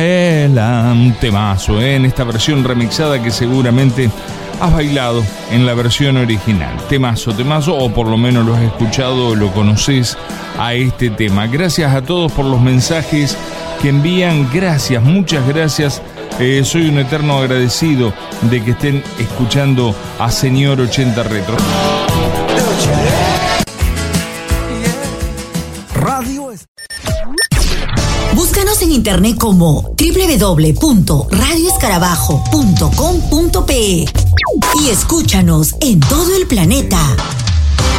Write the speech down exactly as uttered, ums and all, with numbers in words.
El temazo, ¿eh? En esta versión remixada que seguramente has bailado en la versión original. Temazo, temazo, o por lo menos lo has escuchado o lo conoces a este tema. Gracias a todos por los mensajes que envían. Gracias, muchas gracias. Eh, soy un eterno agradecido de que estén escuchando a Señor ochenta Retro. Radio. Búscanos en internet como doble u doble u doble u punto radio escarabajo punto com punto pe y escúchanos en todo el planeta.